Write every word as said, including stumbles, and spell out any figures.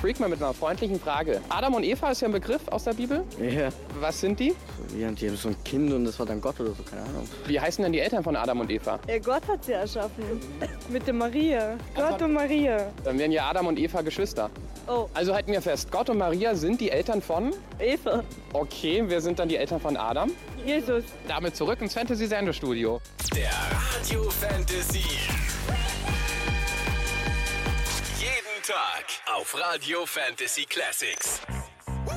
Freak mal mit einer freundlichen Frage. Adam und Eva ist ja ein Begriff aus der Bibel. Ja. Was sind die? Ja, die haben so ein Kind und das war dann Gott oder so, keine Ahnung. Wie heißen denn die Eltern von Adam und Eva? Ja, Gott hat sie erschaffen. Mit der Maria. Gott und Maria. Dann wären ja Adam und Eva Geschwister. Oh, Also halten wir fest, Gott und Maria sind die Eltern von... Eva. Okay, wer sind dann die Eltern von Adam? Jesus. Damit zurück ins Fantasy-Sendestudio. Der Radio Fantasy. Jeden Tag auf Radio Fantasy Classics.